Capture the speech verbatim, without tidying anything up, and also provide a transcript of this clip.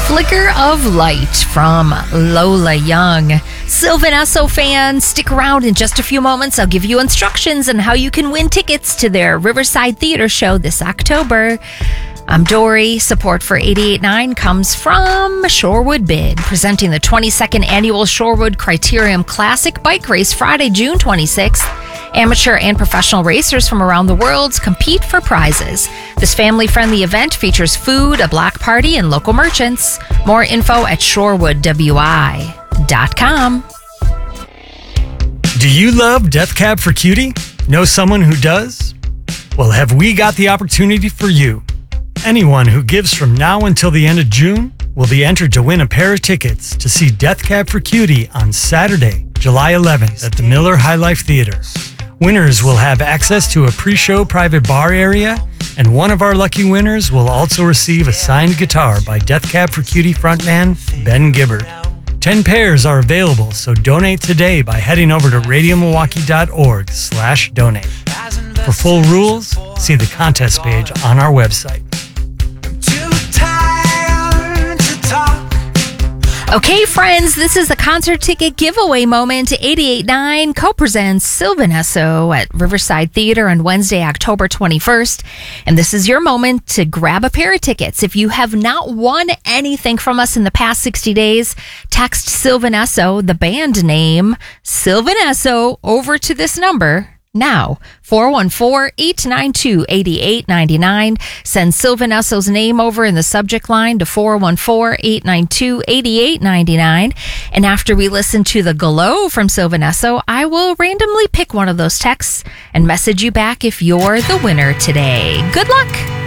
Flicker of Light from Lola Young. Sylvan Esso fans, stick around in just a few moments. I'll give you instructions on how you can win tickets to their Riverside Theater show this October. I'm Dory. Support for eighty-eight point nine comes from Shorewood Bid, presenting the twenty-second annual Shorewood Criterium Classic Bike Race Friday, June twenty-sixth. Amateur and professional racers from around the world compete for prizes. This family-friendly event features food, a block party, and local merchants. More info at shorewood w i dot com. Do you love Death Cab for Cutie? Know someone who does? Well, have we got the opportunity for you? Anyone who gives from now until the end of June will be entered to win a pair of tickets to see Death Cab for Cutie on Saturday, July eleventh at the Miller High Life Theater. Winners will have access to a pre-show private bar area, and one of our lucky winners will also receive a signed guitar by Death Cab for Cutie frontman Ben Gibbard. Ten pairs are available, so donate today by heading over to radio milwaukee dot org slash donate. For full rules, see the contest page on our website. Okay, friends, this is the concert ticket giveaway moment. eighty-eight point nine co-presents Sylvan Esso at Riverside Theater on Wednesday, October twenty-first. And this is your moment to grab a pair of tickets. If you have not won anything from us in the past sixty days, text Sylvan Esso, the band name, Sylvan Esso, over to this number now, four one four, eight nine two, eight eight nine nine. Send Sylvan Esso's name over in the subject line to four one four, eight nine two, eight eight nine nine. And after we listen to the Glow from Sylvan Esso, I will randomly pick one of those texts and message you back if you're the winner today. Good luck!